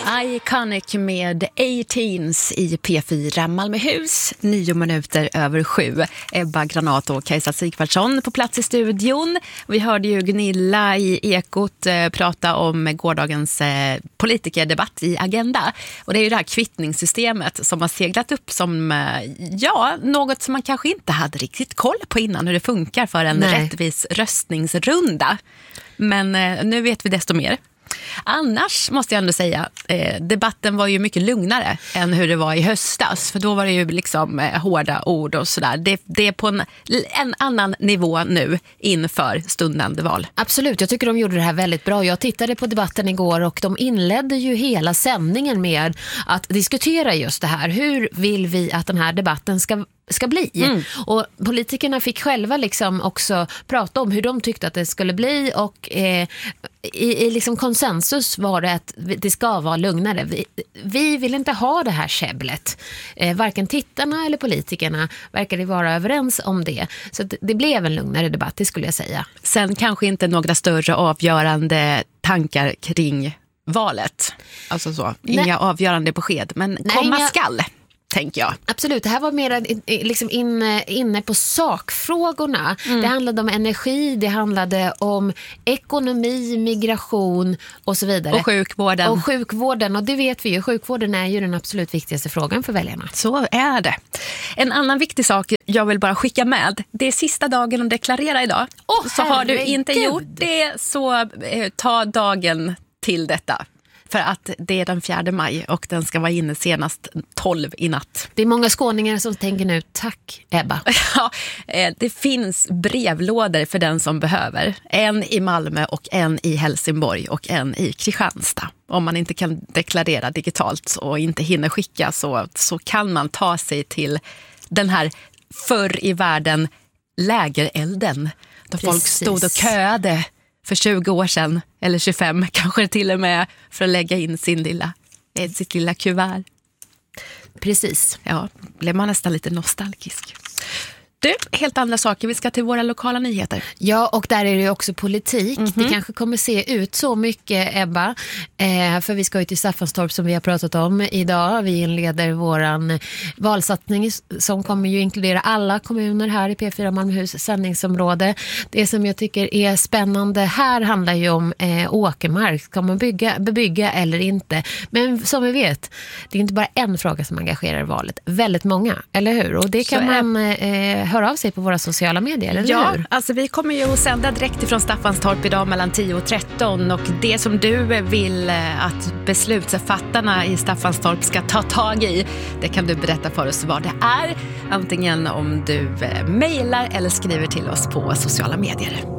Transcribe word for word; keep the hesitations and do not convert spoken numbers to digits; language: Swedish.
Iconic med A-Teens i P fyra Malmöhus, nio minuter över sju. Ebba Granath och Kajsa Sigvardsson på plats i studion. Vi hörde ju Gunilla i Ekot eh, prata om gårdagens eh, politikerdebatt i Agenda. Och det är ju det här kvittningssystemet som har seglat upp som eh, ja, något som man kanske inte hade riktigt koll på innan, hur det funkar för en Nej. rättvis röstningsrunda. Men eh, nu vet vi desto mer. Annars måste jag ändå säga, eh, debatten var ju mycket lugnare än hur det var i höstas. För då var det ju liksom eh, hårda ord och sådär. Det, det är på en, en annan nivå nu inför stundande val. Absolut, jag tycker de gjorde det här väldigt bra. Jag tittade på debatten igår och de inledde ju hela sändningen med att diskutera just det här. Hur vill vi att den här debatten ska ska bli. Mm. Och politikerna fick själva liksom också prata om hur de tyckte att det skulle bli, och eh, i, i liksom konsensus var det att det ska vara lugnare. Vi, vi vill inte ha det här käbblet. Eh, varken tittarna eller politikerna verkar vara överens om det. Så det, det blev en lugnare debatt, det skulle jag säga. Sen kanske inte några större avgörande tankar kring valet. Alltså så, inga Nej. avgörande besked, men Nej, komma inga... skall. Tänker jag. Absolut, det här var mer liksom in, inne på sakfrågorna. Mm. Det handlade om energi, det handlade om ekonomi, migration och så vidare. Och sjukvården. Och sjukvården, och det vet vi ju, sjukvården är ju den absolut viktigaste frågan för väljarna. Så är det. En annan viktig sak jag vill bara skicka med, det är sista dagen att deklarera idag. Oh, så har du inte gjort det, så eh, ta dagen till detta. För att det är den fjärde maj och den ska vara inne senast tolv i natt. Det är många skåningar som tänker nu, tack Ebba. Ja, det finns brevlådor för den som behöver. En i Malmö och en i Helsingborg och en i Kristianstad. Om man inte kan deklarera digitalt och inte hinner skicka, så, så kan man ta sig till den här förr i världen lägerelden. Där Precis. folk stod och köade för tjugo år sedan, eller tjugofem kanske till och med, för att lägga in sin lilla, sitt lilla kuvert. Precis. Ja, blev man nästan lite nostalgisk. Du, helt andra saker. Vi ska till våra lokala nyheter. Ja, och där är det också politik. Mm-hmm. Det kanske kommer se ut så mycket, Ebba. Eh, för vi ska ju till Staffanstorp som vi har pratat om idag. Vi inleder våran valsatsning som kommer ju inkludera alla kommuner här i P fyra Malmöhus sändningsområde. Det som jag tycker är spännande här handlar ju om eh, åkermark. Ska man bygga, bebygga eller inte? Men som vi vet, det är inte bara en fråga som engagerar valet. Väldigt många, eller hur? Och det kan så man... Eh, höra av sig på våra sociala medier, eller ja, hur? Alltså vi kommer ju att sända direkt ifrån Staffanstorp idag mellan tio och tretton, och det som du vill att beslutsfattarna i Staffanstorp ska ta tag i, det kan du berätta för oss vad det är, antingen om du mejlar eller skriver till oss på sociala medier.